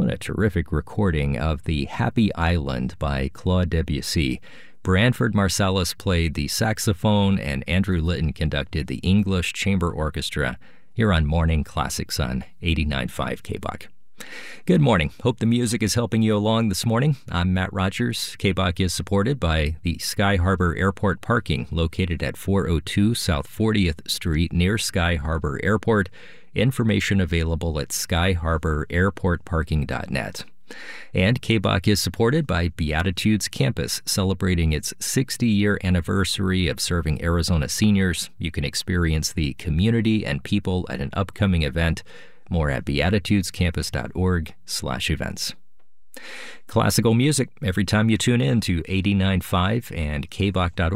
What a terrific recording of The Happy Island by Claude Debussy. Branford Marsalis played the saxophone, and Andrew Litton conducted the English Chamber Orchestra here on Morning Classics on 89.5 KBOC. Good morning. Hope the music is helping you along this morning. I'm Matt Rogers. KBOC is supported by the Sky Harbor Airport parking located at 402 South 40th Street near Sky Harbor Airport. Information available at skyharbor.airportparking.net. And KBOC is supported by Beatitudes Campus, celebrating its 60-year anniversary of serving Arizona seniors. You can experience the community and people at an upcoming event. More at beatitudescampus.org/events. Classical music every time you tune in to 89.5 and KBOC.org.